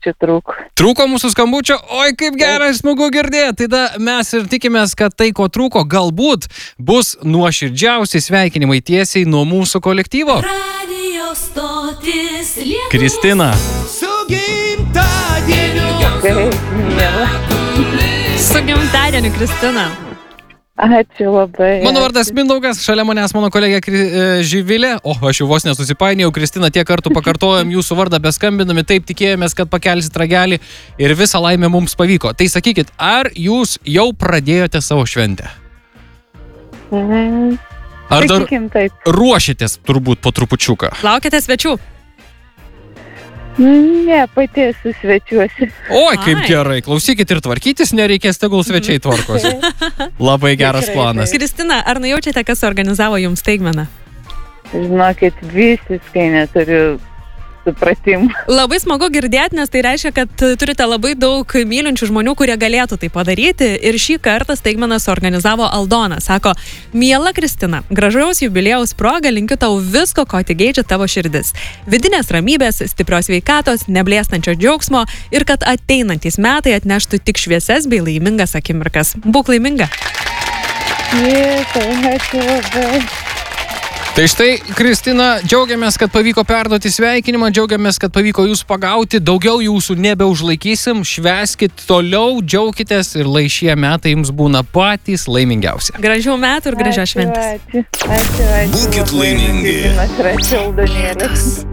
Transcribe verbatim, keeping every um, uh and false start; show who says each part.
Speaker 1: skambučių trūko.
Speaker 2: Trūko mūsų skambučio? Oi, kaip gerai, smagu girdėti. Tada mes ir tikimės, kad tai, ko trūko, galbūt bus nuoširdžiausi sveikinimai tiesiai nuo mūsų kolektyvo. Kristina.
Speaker 3: Su gimtadieniu.
Speaker 1: Kaip miela.
Speaker 4: Su gimtadieniu, Kristina.
Speaker 1: Ačiū labai.
Speaker 2: Mano vardas Mindaugas, šalia manęs mano kolegė Kri- e, Živilė. O, aš jau vos nesusipainėjau. Kristina, tiek kartų pakartojom jūsų vardą beskambindami. Taip tikėjomės, kad pakelsit ragelį ir visą laimę mums pavyko. Tai sakykit, ar jūs jau pradėjote savo šventę?
Speaker 1: Mhm.
Speaker 2: Ar dar
Speaker 1: Sakykim taip.
Speaker 2: ruošitės turbūt po trupučiuką?
Speaker 4: Laukite svečių.
Speaker 1: Ne, pati esu svečiuosi.
Speaker 2: Oi, kaip
Speaker 4: Ai.
Speaker 2: gerai. Klausykit ir tvarkytis nereikės, tegul svečiai tvarkosi. Labai geras
Speaker 1: Tikrai
Speaker 2: planas.
Speaker 4: Kristina, ar nujaučiate, kas organizavo jums staigmeną?
Speaker 1: Žinokit, visiškai neturiu supratimų.
Speaker 4: Labai smagu girdėti, nes tai reiškia, kad turite labai daug mylinčių žmonių, kurie galėtų tai padaryti. Ir šį kartą staigmeną suorganizavo Aldona. Sako, miela Kristina, gražaus jubiliejaus proga linkiu tau visko, ko tik geidžia tavo širdis. Vidinės ramybės, stiprios sveikatos, neblėstančio džiaugsmo ir kad ateinantys metai atneštų tik šviesias bei laimingas akimirkas. Būk laiminga.
Speaker 1: Jėzau, ačiū labai.
Speaker 2: Tai štai, Kristina, džiaugiamės, kad pavyko perduoti sveikinimą, džiaugiamės, kad pavyko jūs pagauti, daugiau jūsų nebeužlaikysim, švęskit toliau, džiaukitės ir lai šie metai jums būna patys laimingiausi.
Speaker 4: Gražių metų ir gražios šventės.
Speaker 1: Ačiū, ačiū, ačiū.
Speaker 3: Būkit
Speaker 1: labai.
Speaker 3: laimingi.
Speaker 1: Mes rašiau Aldonėlės.